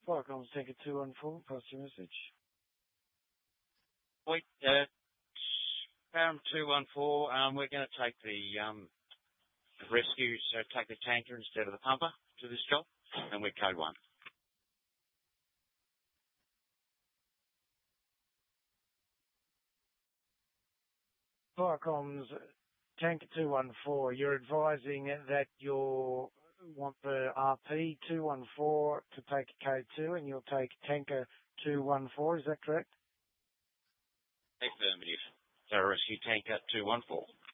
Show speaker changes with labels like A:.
A: Firecom's Tanker 214, pass your message.
B: Wait, Param 214, we're going to take the rescue, so take the tanker instead of the pumper to this job, and we're code 1.
A: Firecom's Tanker 214, you're advising that you want the RP 214 to take code 2 and you'll take Tanker 214, is that correct?
B: Affirmative. So rescue tanker 214.